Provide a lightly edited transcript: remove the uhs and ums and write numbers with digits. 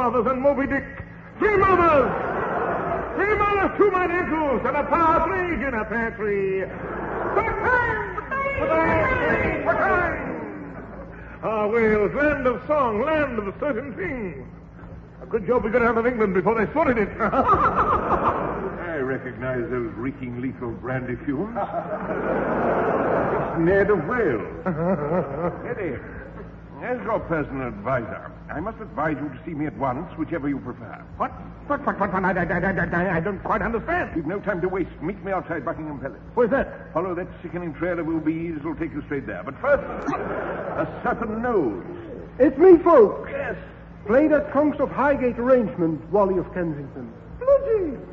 Mothers and Moby Dick. 3 mothers! 3 mothers, 2 mighty ankles, and a par 3 in a pair 3. For time! Ah, Wales, land of song, land of certain things. A good job we got out of England before they spotted it. I recognize those reeking lethal brandy fumes. It's Ned of Wales. Eddie, as your personal advisor, I must advise you to see me at once, whichever you prefer. What? I don't quite understand. We've no time to waste. Meet me outside Buckingham Palace. Where's that? Follow that sickening trail of Will-Bees. It'll take you straight there. But first, a certain nose. It's me, folks. Yes. Play that Conks of Highgate arrangement, Wally of Kensington. Bloody!